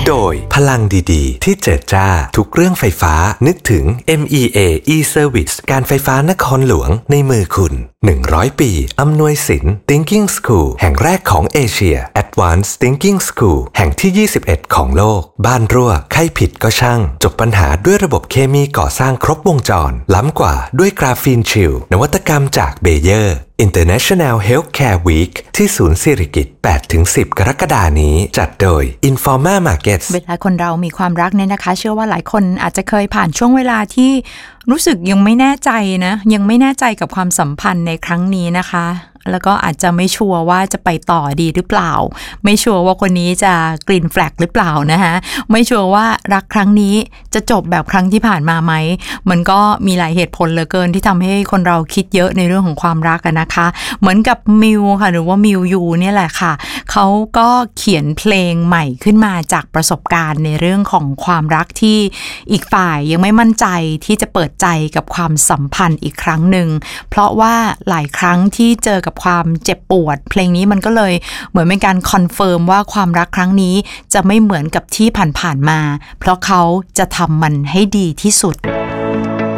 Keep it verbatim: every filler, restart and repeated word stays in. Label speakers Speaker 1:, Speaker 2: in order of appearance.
Speaker 1: โดยพลังดีๆที่เจิดจ้าทุกเรื่องไฟฟ้านึกถึง เอ็ม อี เอ e-Service การไฟฟ้านครหลวงในมือคุณหนึ่งร้อยปีอำนวยสิน Thinking School แห่งแรกของเอเชีย Advanced Thinking School แห่งที่ยี่สิบเอ็ดของโลกบ้านรั่วใครผิดก็ช่างจบปัญหาด้วยระบบเคมีก่อสร้างครบวงจรล้ำกว่าด้วยกราฟีนชิลนวัตกรรมจากเบเยอร์ International Healthcare Week ที่ศูนย์สิริกิติ์ แปดถึงสิบ กรกฎาคมนี้จัดโดย Informa Markets
Speaker 2: เวลาคนเรามีความรักเนี่ยนะคะเชื่อว่าหลายคนอาจจะเคยผ่านช่วงเวลาที่รู้สึกยังไม่แน่ใจนะยังไม่แน่ใจกับความสัมพันธ์ในครั้งนี้นะคะแล้วก็อาจจะไม่ชัวร์ว่าจะไปต่อดีหรือเปล่าไม่ชัวร์ว่าคนนี้จะกรีนแฟลกหรือเปล่านะคะไม่ชัวร์ว่ารักครั้งนี้จะจบแบบครั้งที่ผ่านมาไหมมันก็มีหลายเหตุผลเหลือเกินที่ทำให้คนเราคิดเยอะในเรื่องของความรักกันนะคะเหมือนกับมิวค่ะหรือว่ามิวยูเนี่ยแหละค่ะเขาก็เขียนเพลงใหม่ขึ้นมาจากประสบการณ์ในเรื่องของความรักที่อีกฝ่ายยังไม่มั่นใจที่จะเปิดใจกับความสัมพันธ์อีกครั้งหนึ่งเพราะว่าหลายครั้งที่เจอกับความเจ็บปวดเพลงนี้มันก็เลยเหมือนเป็นการคอนเฟิร์มว่าความรักครั้งนี้จะไม่เหมือนกับที่ผ่านๆมาเพราะเขาจะทำมันให้ดีที่สุด